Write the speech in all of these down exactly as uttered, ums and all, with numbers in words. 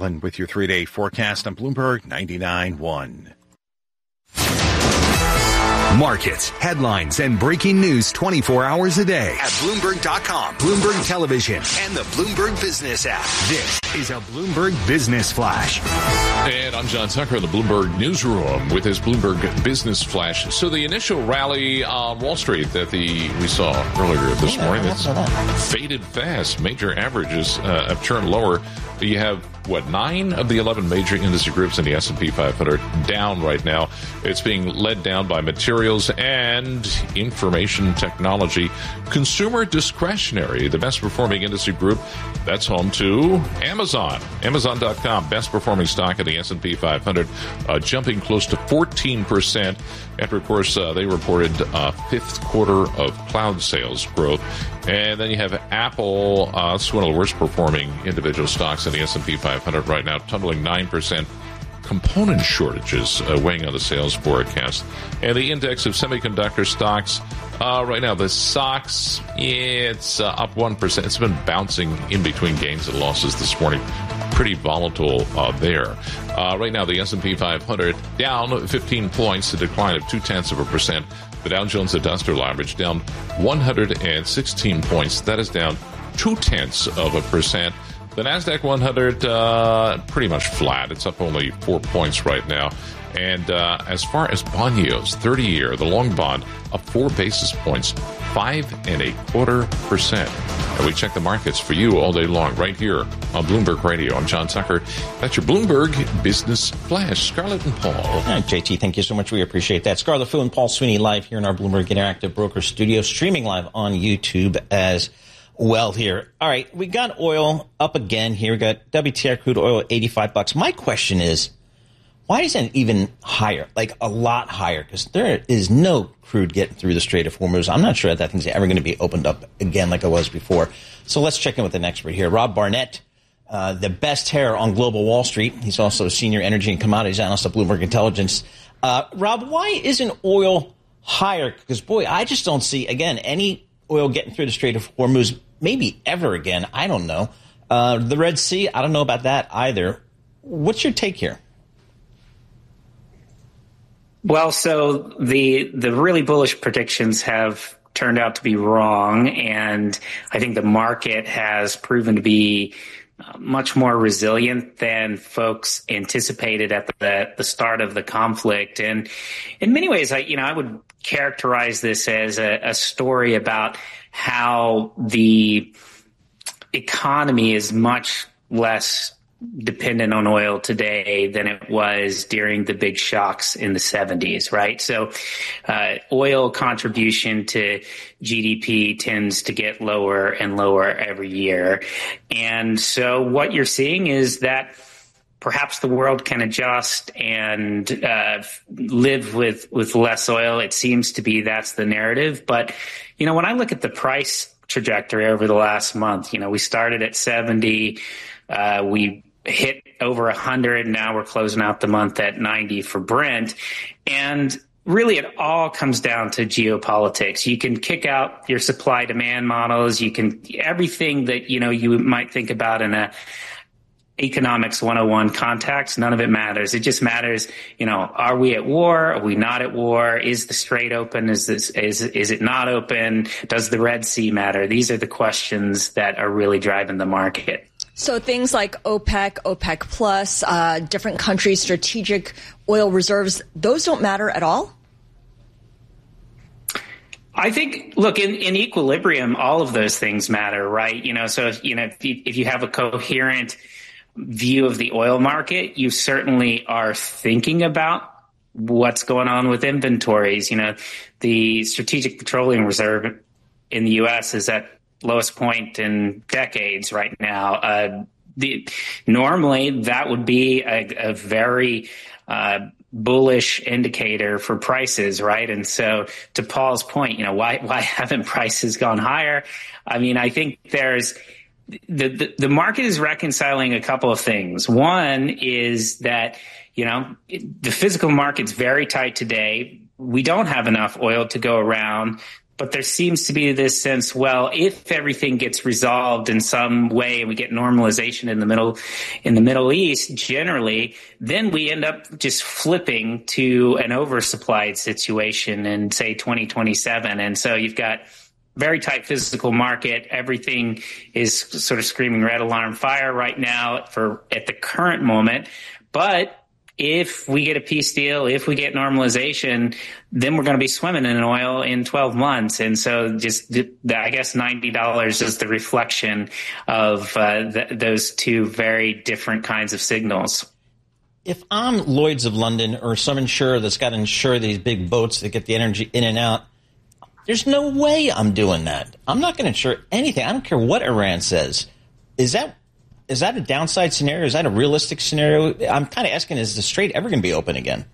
Carlin with your three-day forecast on Bloomberg ninety-nine point one. Markets, headlines, and breaking news twenty-four hours a day at Bloomberg dot com, Bloomberg Television, and the Bloomberg Business app. This is a Bloomberg Business Flash. And I'm John Tucker in the Bloomberg Newsroom with his Bloomberg Business Flash. So the initial rally on Wall Street that the we saw earlier this yeah, morning, that's faded fast. Major averages uh, have turned lower. You have, what, nine of the eleven major industry groups in the S and P five hundred down right now. It's being led down by materials and information technology. Consumer discretionary, the best performing industry group, that's home to Amazon. Amazon dot com, best performing stock in the S and P five hundred, uh, jumping close to fourteen percent after, of course, uh, they reported uh, fifth quarter of cloud sales growth. And then you have Apple, uh, it's one of the worst performing individual stocks in the S and P five hundred right now, tumbling nine percent. Component shortages uh, weighing on the sales forecast. And the index of semiconductor stocks, uh, right now, the S O X, it's uh, up one percent. It's been bouncing in between gains and losses this morning. Pretty volatile uh, there. Uh, right now, the S and P five hundred down fifteen points, a decline of two-tenths of a percent. The Dow Jones Industrial Average down one hundred sixteen points. That is down two-tenths of a percent. The NASDAQ one hundred, uh, pretty much flat. It's up only four points right now. And uh, as far as bond yields, thirty-year, the long bond, up four basis points, five and a quarter percent. And we check the markets for you all day long right here on Bloomberg Radio. I'm John Tucker. That's your Bloomberg Business Flash. Scarlett and Paul. All right, J T, thank you so much. We appreciate that. Scarlett Fu and Paul Sweeney live here in our Bloomberg Interactive Broker Studio, streaming live on YouTube as well here. All right, we got oil up again here. We got W T I crude oil at eighty-five bucks. My question is, why isn't it even higher, like a lot higher? Because there is no crude getting through the Strait of Hormuz. I'm not sure that, that thing's ever going to be opened up again like it was before. So let's check in with an expert here. Rob Barnett, uh, the best hair on Global Wall Street. He's also a senior energy and commodities analyst at Bloomberg Intelligence. Uh, Rob, why isn't oil higher? Because, boy, I just don't see, again, any oil getting through the Strait of Hormuz, maybe ever again. I don't know. Uh, the Red Sea, I don't know about that either. What's your take here? Well, so the the really bullish predictions have turned out to be wrong, and I think the market has proven to be much more resilient than folks anticipated at the, the start of the conflict. And in many ways, I you know I would characterize this as a, a story about how the economy is much less dependent on oil today than it was during the big shocks in the seventies, right? So uh, oil contribution to G D P tends to get lower and lower every year. And so what you're seeing is that perhaps the world can adjust and uh, live with, with less oil. It seems to be that's the narrative. But, you know, when I look at the price trajectory over the last month, you know, we started at seventy, uh, we hit over one hundred. Now we're closing out the month at ninety for Brent. And really, it all comes down to geopolitics. You can kick out your supply demand models. You can everything that, you know, you might think about in a economics one oh one context. None of it matters. It just matters, you know, are we at war? Are we not at war? Is the Strait open? Is this, is, is it not open? Does the Red Sea matter? These are the questions that are really driving the market. So things like OPEC, OPEC plus, uh, different countries' strategic oil reserves, those don't matter at all? I think, look, in, in equilibrium, all of those things matter, right? You know, so if, you know, if you, if you have a coherent view of the oil market, you certainly are thinking about what's going on with inventories. You know, the Strategic Petroleum Reserve in the U S is at lowest point in decades right now. Uh, the, normally, that would be a, a very uh, bullish indicator for prices, right? And so, to Paul's point, you know, why why haven't prices gone higher? I mean, I think there's the the, the market is reconciling a couple of things. One is that, you know, the physical market's very tight today. We don't have enough oil to go around. But there seems to be this sense, well, if everything gets resolved in some way and we get normalization in the middle, in the Middle East generally, then we end up just flipping to an oversupplied situation in, say, twenty twenty-seven. And so you've got very tight physical market. Everything is sort of screaming red alarm fire right now for at the current moment. But if we get a peace deal, if we get normalization, then we're going to be swimming in oil in twelve months. And so just, the, I guess, ninety dollars is the reflection of uh, th- those two very different kinds of signals. If I'm Lloyd's of London or some insurer that's got to insure these big boats that get the energy in and out, there's no way I'm doing that. I'm not going to insure anything. I don't care what Iran says. Is that Is that a downside scenario? Is that a realistic scenario? I'm kind of asking, is the Strait ever going to be open again?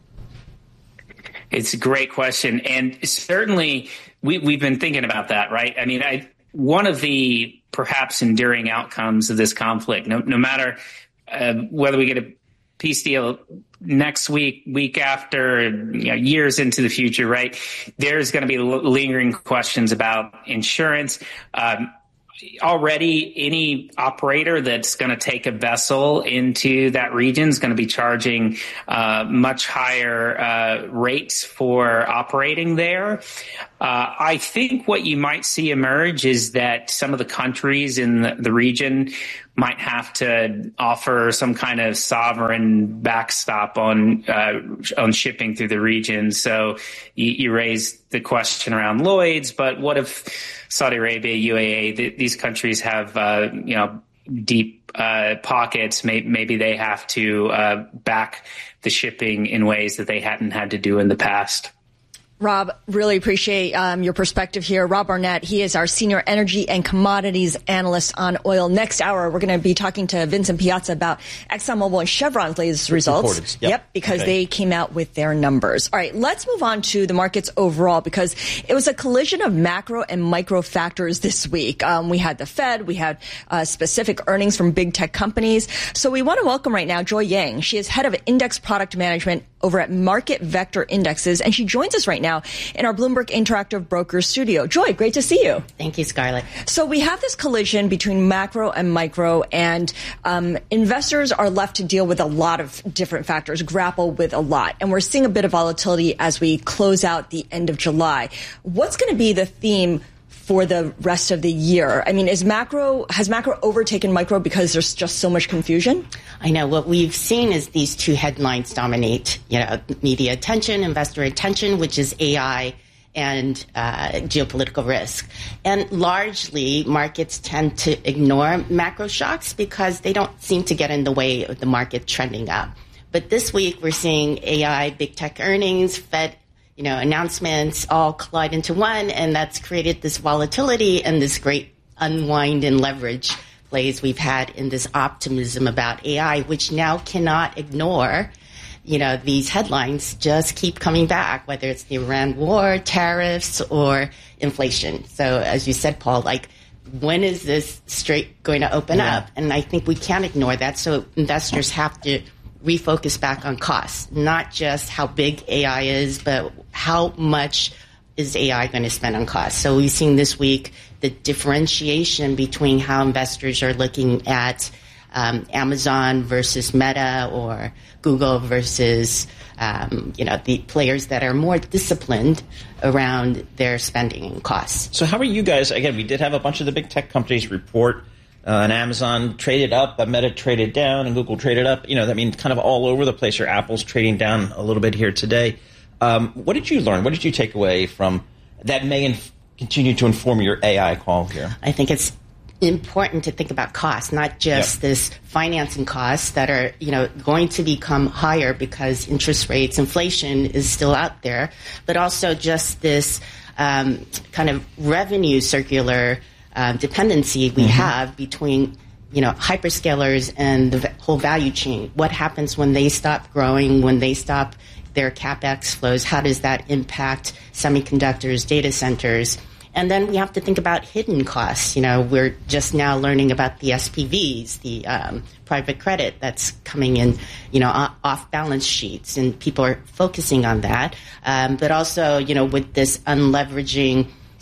It's a great question. And certainly we, we've been thinking about that, right? I mean, I, one of the perhaps enduring outcomes of this conflict, no, no matter uh, whether we get a peace deal next week, week after, you know, years into the future, right? There's going to be lingering questions about insurance. Um, Already, any operator that's going to take a vessel into that region is going to be charging uh, much higher uh, rates for operating there. Uh, I think what you might see emerge is that some of the countries in the, the region might have to offer some kind of sovereign backstop on uh, on shipping through the region. So you, you raised the question around Lloyd's, but what if Saudi Arabia, U A E, th- these countries have uh, you know deep uh, pockets? Maybe, maybe they have to uh, back the shipping in ways that they hadn't had to do in the past. Rob, really appreciate um, your perspective here. Rob Arnett, he is our senior energy and commodities analyst on oil. Next hour, we're going to be talking to Vincent Piazza about ExxonMobil and Chevron's latest results. Yep. yep, because okay. they came out with their numbers. All right, let's move on to the markets overall, because it was a collision of macro and micro factors this week. Um, we had the Fed, we had uh, specific earnings from big tech companies. So we want to welcome right now Joy Yang. She is head of index product management over at Market Vector Indexes, and she joins us right now in our Bloomberg Interactive Brokers studio. Joy, great to see you. Thank you, Scarlett. So we have this collision between macro and micro, and um, investors are left to deal with a lot of different factors, grapple with a lot. And we're seeing a bit of volatility as we close out the end of July. What's going to be the theme for the rest of the year? I mean, is macro, has macro overtaken micro because there's just so much confusion? I know what we've seen is these two headlines dominate, you know, media attention, investor attention, which is A I and uh, geopolitical risk. And largely, markets tend to ignore macro shocks because they don't seem to get in the way of the market trending up. But this week, we're seeing A I, big tech earnings, Fed you know, announcements all collide into one, and that's created this volatility and this great unwind and leverage plays we've had in this optimism about A I, which now cannot ignore, you know, these headlines just keep coming back, whether it's the Iran war, tariffs, or inflation. So as you said, Paul, like, when is this strait going to open yeah. up? And I think we can't ignore that. So investors have to refocus back on costs, not just how big A I is, but how much is A I going to spend on costs. So we've seen this week the differentiation between how investors are looking at um, Amazon versus Meta or Google versus, um, you know, the players that are more disciplined around their spending and costs. So how are you guys, again, we did have a bunch of the big tech companies report. Uh, and Amazon traded up, but Meta traded down, and Google traded up. You know, I mean, kind of all over the place. Or Apple's trading down a little bit here today. Um, what did you learn? What did you take away from that may inf- continue to inform your A I call here? I think it's important to think about costs, not just yep. this financing costs that are, you know, going to become higher because interest rates, inflation is still out there, but also just this um, kind of revenue circular Uh, dependency we mm-hmm. have between, you know, hyperscalers and the v- whole value chain. What happens when they stop growing, when they stop their CapEx flows? How does that impact semiconductors, data centers? And then we have to think about hidden costs. You know, we're just now learning about the S P Vs, the um, private credit that's coming in, you know, off balance sheets, and people are focusing on that. Um, but also, you know, with this unleveraging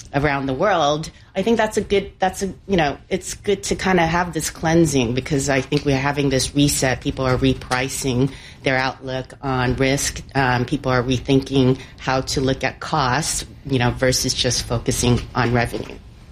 around the world, I think that's a good, that's a, you know, it's good to kind of have this cleansing, because I think we're having this reset. People are repricing their outlook on risk. Um, people are rethinking how to look at costs, you know, versus just focusing on revenue.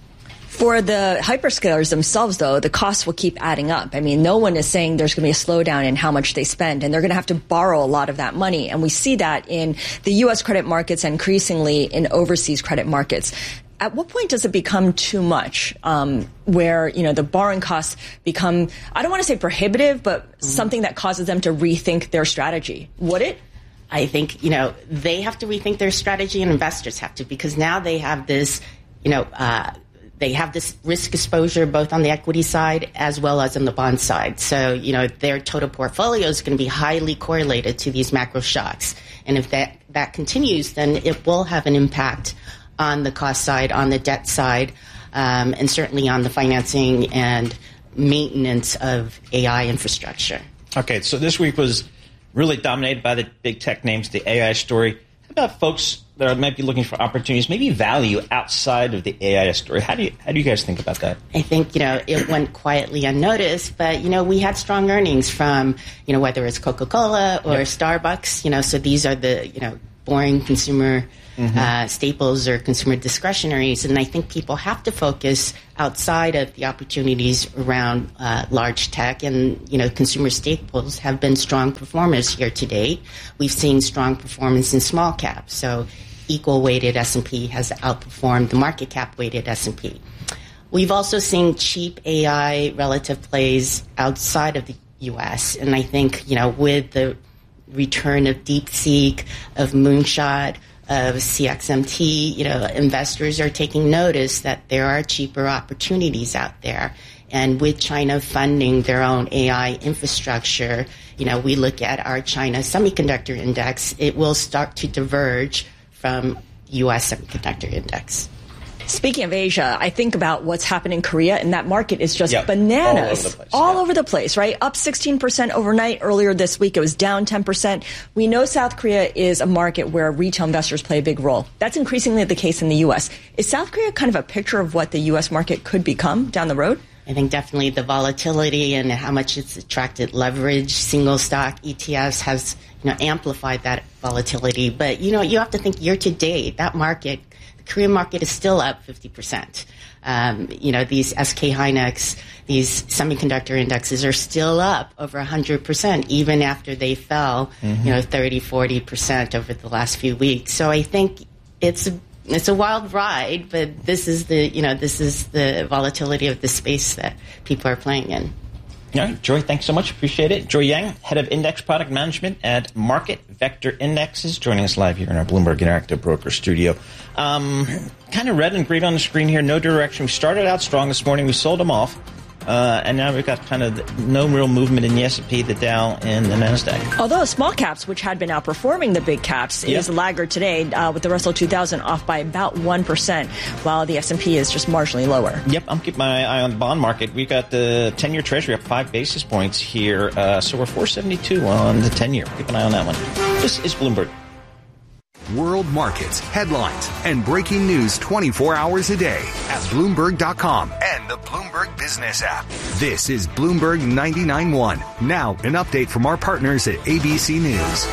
For the hyperscalers themselves, though, the costs will keep adding up. I mean, no one is saying there's going to be a slowdown in how much they spend, and they're going to have to borrow a lot of that money. And we see that in the U S credit markets and increasingly in overseas credit markets. At what point does it become too much, um, where, you know, the borrowing costs become, I don't want to say prohibitive, but mm-hmm. something that causes them to rethink their strategy? Would it? I think, you know, they have to rethink their strategy, and investors have to, because now they have this, you know, uh, they have this risk exposure both on the equity side as well as on the bond side. So, you know, their total portfolio is going to be highly correlated to these macro shocks. And if that, that continues, then it will have an impact on the cost side, on the debt side, um, and certainly on the financing and maintenance of A I infrastructure. Okay, so this week was really dominated by the big tech names, the A I story. How about folks that might be looking for opportunities, maybe value outside of the A I story? How do you how do you guys think about that? I think, you know, it went quietly unnoticed, but, you know, we had strong earnings from, you know, whether it's Coca-Cola or yep. Starbucks, you know, so these are the, you know, boring consumer mm-hmm. uh, staples or consumer discretionaries. And I think people have to focus outside of the opportunities around uh, large tech, and, you know, consumer staples have been strong performers year to date. We've seen strong performance in small caps. So equal weighted S and P has outperformed the market cap weighted S and P. We've also seen cheap A I relative plays outside of the U S. And I think, you know, with the return of DeepSeek, of Moonshot, of C X M T, you know, investors are taking notice that there are cheaper opportunities out there. And with China funding their own A I infrastructure, you know, we look at our China Semiconductor Index, it will start to diverge from U S Semiconductor Index. Speaking of Asia, I think about what's happened in Korea, and that market is just yep. bananas. All over the place. All yeah. over the place, right? Up sixteen percent overnight. Earlier this week, it was down ten percent. We know South Korea is a market where retail investors play a big role. That's increasingly the case in the U S. Is South Korea kind of a picture of what the U S market could become down the road? I think definitely the volatility and how much it's attracted leverage, single stock E T Fs has, you know, amplified that volatility. But, you know, you have to think year to date, that market, the Korean market is still up fifty percent. Um, you know, these S K Hynix, these semiconductor indexes are still up over one hundred percent, even after they fell, mm-hmm. you know, thirty, forty percent over the last few weeks. So I think it's a It's a wild ride, but this is the, you know, this is the volatility of the space that people are playing in. All right, Joy, thanks so much. Appreciate it. Joy Yang, Head of Index Product Management at Market Vector Indexes, joining us live here in our Bloomberg Interactive Broker Studio. Um, kind of red and green on the screen here, no direction. We started out strong this morning. We sold them off. Uh, and now we've got kind of no real movement in the S and P, the Dow, and the NASDAQ. Although small caps, which had been outperforming the big caps, yep. is laggard today, uh, with the Russell two thousand off by about one percent, while the S and P is just marginally lower. Yep, I'm keeping my eye on the bond market. We've got the ten-year Treasury up five basis points here, uh, so we're four seventy-two on the ten-year. Keep an eye on that one. This is Bloomberg. World markets, headlines, and breaking news twenty-four hours a day at Bloomberg dot com and the Bloomberg Business app. This is Bloomberg ninety-nine point one. Now, an update from our partners at A B C News.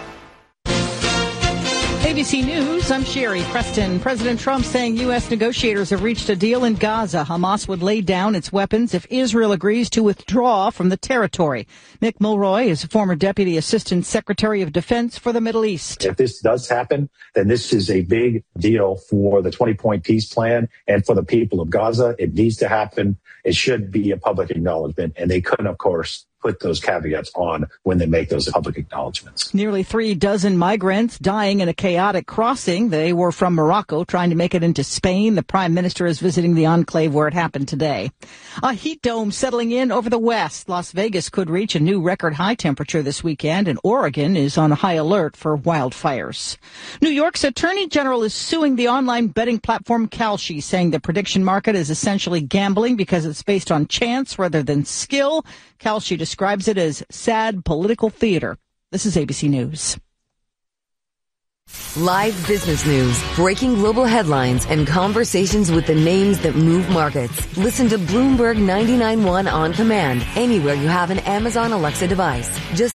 A B C News, I'm Sherry Preston. President Trump saying U S negotiators have reached a deal in Gaza. Hamas would lay down its weapons if Israel agrees to withdraw from the territory. Mick Mulroy is a former Deputy Assistant Secretary of Defense for the Middle East. If this does happen, then this is a big deal for the twenty-point peace plan and for the people of Gaza. It needs to happen. It should be a public acknowledgement, and they couldn't, of course, put those caveats on when they make those public acknowledgments. Nearly three dozen migrants dying in a chaotic crossing. They were from Morocco trying to make it into Spain. The prime minister is visiting the enclave where it happened today. A heat dome settling in over the west. Las Vegas could reach a new record high temperature this weekend, and Oregon is on high alert for wildfires. New York's attorney general is suing the online betting platform Kalshi, saying the prediction market is essentially gambling because it's based on chance rather than skill. Kalshi describes it as sad political theater. This is A B C News. Live business news, breaking global headlines, and conversations with the names that move markets. Listen to Bloomberg ninety-nine point one on command anywhere you have an Amazon Alexa device. Just